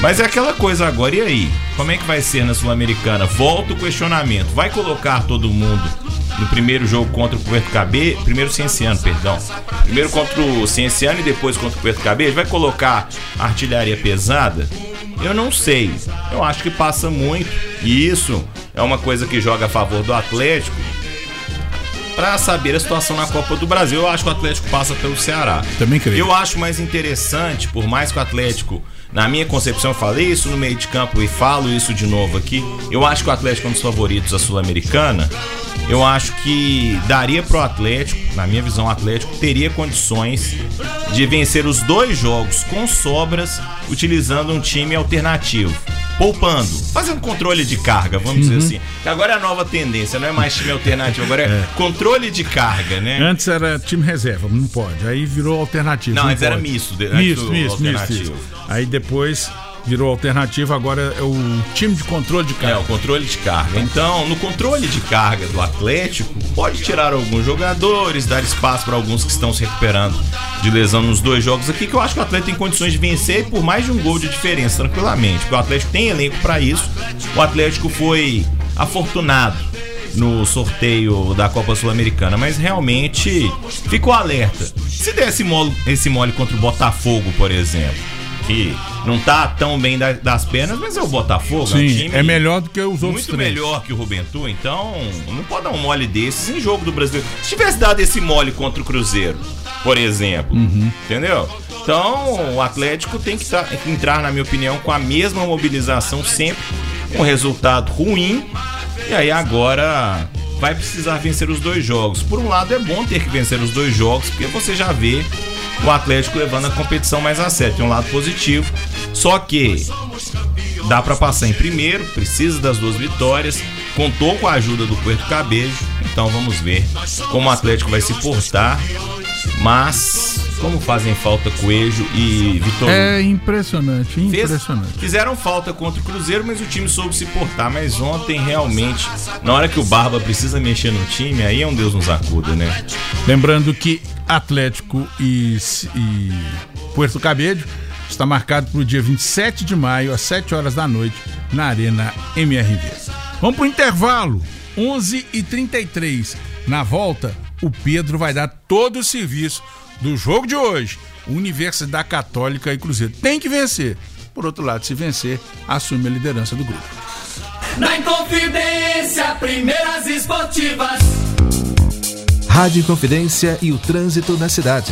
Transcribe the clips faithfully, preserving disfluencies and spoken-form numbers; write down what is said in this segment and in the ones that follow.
Mas é aquela coisa agora, e aí? Como é que vai ser na Sul-Americana? Volta o questionamento. Vai colocar todo mundo no primeiro jogo contra o Puerto Cabello, primeiro Cienciano, perdão. Primeiro contra o Cienciano e depois contra o Puerto Cabello. Vai colocar artilharia pesada? Eu não sei. Eu acho que passa muito. E isso é uma coisa que joga a favor do Atlético. Para saber a situação na Copa do Brasil, eu acho que o Atlético passa pelo Ceará. Também creio. Eu acho mais interessante, por mais que o Atlético, na minha concepção, eu falei isso no meio de campo e falo isso de novo aqui, eu acho que o Atlético é um dos favoritos da Sul-Americana. Eu acho que daria pro Atlético, na minha visão, o Atlético teria condições de vencer os dois jogos com sobras, utilizando um time alternativo. Poupando, fazendo controle de carga, vamos uhum. dizer assim. Que agora é a nova tendência, não é mais time alternativo, agora é, é. controle de carga, né? Antes era time reserva, não pode. Aí virou alternativo. Não, não antes pode. era misto. Misto, misto, misto. Aí depois virou alternativo, agora é o time de controle de carga. É, o controle de carga. Então, no controle de carga do Atlético, pode tirar alguns jogadores, dar espaço para alguns que estão se recuperando de lesão nos dois jogos aqui, que eu acho que o Atlético tem condições de vencer por mais de um gol de diferença, tranquilamente. Porque o Atlético tem elenco para isso. O Atlético foi afortunado no sorteio da Copa Sul-Americana, mas realmente ficou alerta. Se der esse mole, esse mole contra o Botafogo, por exemplo, que não tá tão bem das pernas, mas é o Botafogo. Sim, é, um time é melhor do que os outros muito três. melhor que o Juventude, então não pode dar um mole desses em jogo do Brasileiro. Se tivesse dado esse mole contra o Cruzeiro, por exemplo, uhum. entendeu? Então o Atlético tem que, tá, entrar, na minha opinião, com a mesma mobilização sempre, um resultado ruim, e aí agora vai precisar vencer os dois jogos. Por um lado é bom ter que vencer os dois jogos, porque você já vê o Atlético levando a competição mais a sério, tem um lado positivo, só que dá pra passar em primeiro, precisa das duas vitórias, contou com a ajuda do Puerto Cabello, então vamos ver como o Atlético vai se portar, mas como fazem falta Coelho e Vitor. É impressionante, impressionante. Fez, fizeram falta contra o Cruzeiro, mas o time soube se portar, mas ontem realmente, na hora que o Barba precisa mexer no time, aí é um Deus nos acuda, né? Lembrando que Atlético e, e Puerto Cabello está marcado para o dia vinte e sete de maio, às sete horas da noite, na Arena M R V. Vamos para o intervalo, onze e trinta e três. Na volta, o Pedro vai dar todo o serviço do jogo de hoje. Universidade Católica e Cruzeiro tem que vencer. Por outro lado, se vencer, assume a liderança do grupo. Na Inconfidência, primeiras esportivas. Rádio Inconfidência e o trânsito na cidade.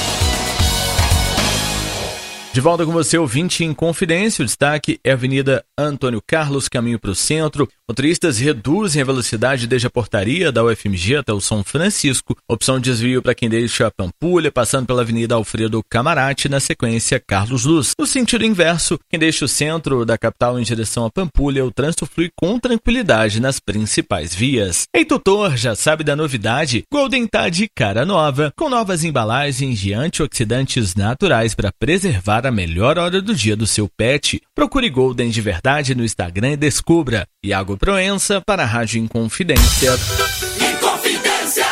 De volta com você, ouvinte em Confidência. O destaque é a Avenida Antônio Carlos, caminho para o centro. Motoristas reduzem a velocidade desde a portaria da U F M G até o São Francisco. Opção de desvio para quem deixa a Pampulha, passando pela Avenida Alfredo Camarate, na sequência Carlos Luz. No sentido inverso, quem deixa o centro da capital em direção a Pampulha, o trânsito flui com tranquilidade nas principais vias. Ei, tutor, já sabe da novidade? Golden tá de cara nova, com novas embalagens de antioxidantes naturais para preservar a melhor hora do dia do seu pet. Procure Golden de verdade no Instagram e descubra. Iago Proença para a Rádio Inconfidência. Inconfidência,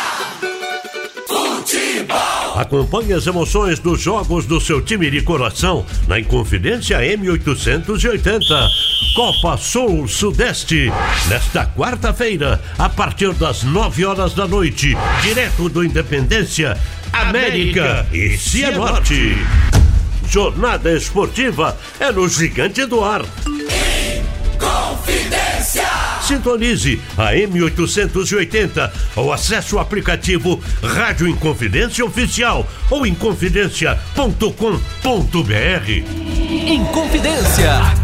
futebol. Acompanhe as emoções dos jogos do seu time de coração na Inconfidência M oitocentos e oitenta. Copa Sul Sudeste, nesta quarta-feira, a partir das nove horas da noite, direto do Independência, América, América e Cianorte. Jornada esportiva é no Gigante do Ar. Inconfidência. Sintonize a M oitocentos e oitenta ou acesse o aplicativo Rádio Inconfidência Oficial ou inconfidência ponto com ponto br. Inconfidência.